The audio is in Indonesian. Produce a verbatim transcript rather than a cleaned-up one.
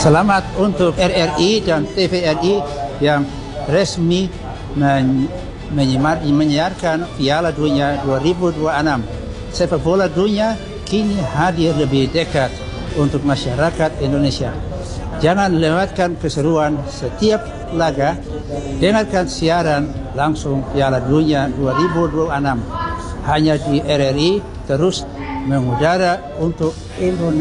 Selamat untuk R R I dan T V R I yang resmi men menyiarkan Piala Dunia dua ribu dua puluh enam. Sepak bola dunia kini hadir lebih dekat untuk masyarakat Indonesia. Jangan lewatkan keseruan setiap laga. Dengarkan siaran langsung Piala Dunia dua ribu dua puluh enam hanya di R R I, terus mengudara untuk Indonesia.